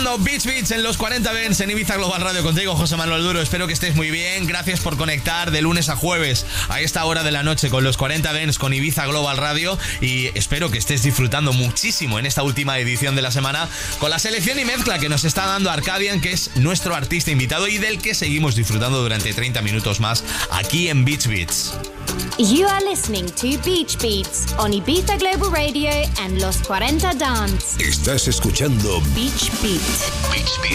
Beach Beats en los 40 Dents en Ibiza Global Radio contigo, José Manuel Duro. Espero que estés muy bien. Gracias por conectar de lunes a jueves a esta hora de la noche con los 40 Dents con Ibiza Global Radio, y espero que estés disfrutando muchísimo en esta última edición de la semana con la selección y mezcla que nos está dando Arcadian, que es nuestro artista invitado y del que seguimos disfrutando durante 30 minutos más aquí en Beach Beats. You are listening to Beach Beats on Ibiza Global Radio and Los 40 Dance. Estás escuchando Beach Beats.